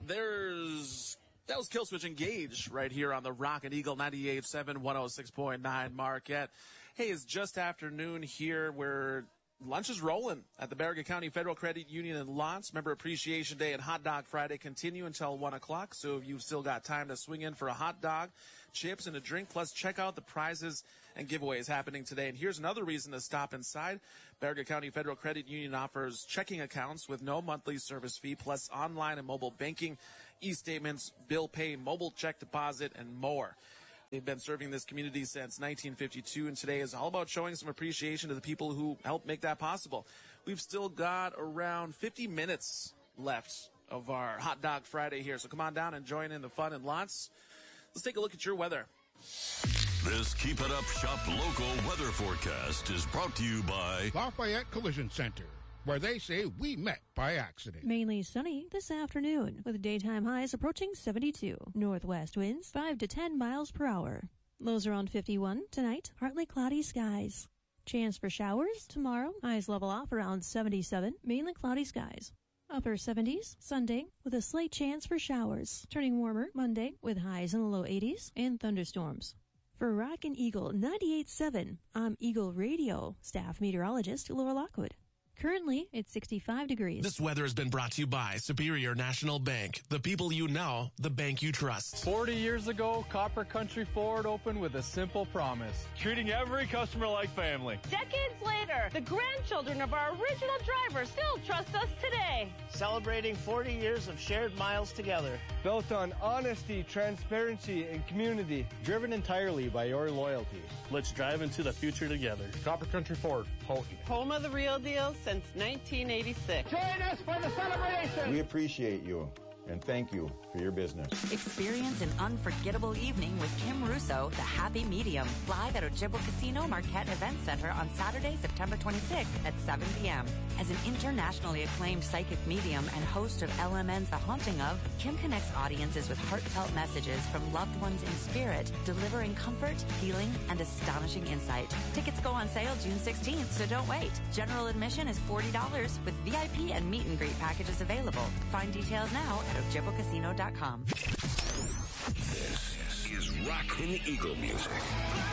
That was Killswitch Engage right here on the Rockin' Eagle 98.7, 106.9 Marquette. Hey, it's just afternoon here where lunch is rolling at the Baraga County Federal Credit Union in Lawrence. Member Appreciation Day and Hot Dog Friday continue until 1 o'clock, so if you've still got time to swing in for a hot dog, chips, and a drink, plus check out the prizes and giveaways happening today. And here's another reason to stop inside. Baraga County Federal Credit Union offers checking accounts with no monthly service fee, plus online and mobile banking, e-statements, bill pay, mobile check deposit, and more. They've been serving this community since 1952, and today is all about showing some appreciation to the people who helped make that possible. We've still got around 50 minutes left of our Hot Dog Friday here, so come on down and join in the fun and lots. Let's take a look at your weather. This Keep It Up Shop local weather forecast is brought to you by Lafayette Collision Center, where they say we met by accident. Mainly sunny this afternoon, with daytime highs approaching 72. Northwest winds 5 to 10 miles per hour. Lows around 51 tonight, partly cloudy skies. Chance for showers tomorrow, highs level off around 77, mainly cloudy skies. Upper 70s Sunday, with a slight chance for showers. Turning warmer Monday, with highs in the low 80s and thunderstorms. For Rockin' Eagle 98.7, I'm Eagle Radio staff meteorologist Laura Lockwood. Currently, it's 65 degrees. This weather has been brought to you by Superior National Bank. The people you know, the bank you trust. 40 years ago, Copper Country Ford opened with a simple promise: treating every customer like family. Decades later, the grandchildren of our original drivers still trust us today. Celebrating 40 years of shared miles together. Built on honesty, transparency, and community. Driven entirely by your loyalty. Let's drive into the future together. Copper Country Ford, Houghton. Home of the real deal since 1986. Join us for the celebration. We appreciate you and thank you for your business. Experience an unforgettable evening with Kim Russo, the Happy Medium, live at Ojibwa Casino Marquette Event Center on Saturday, September 26th at 7 p.m. As an internationally acclaimed psychic medium and host of LMN's The Haunting of, Kim connects audiences with heartfelt messages from loved ones in spirit, delivering comfort, healing, and astonishing insight. Tickets go on sale June 16th, so don't wait. General admission is $40 with VIP and meet and greet packages available. Find details now at OjibwaCasino.com. This is Rockin' Eagle music.